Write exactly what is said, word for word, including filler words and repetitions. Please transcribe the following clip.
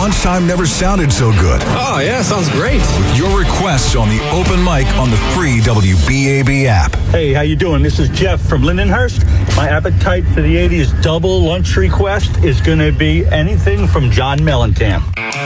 lunchtime never sounded so good. Oh, yeah, sounds great. With your requests on the open mic on the free W B A B app. Hey, how you doing? This is Jeff from Lindenhurst. My appetite for the eighties double lunch request is going to be anything from John Mellencamp.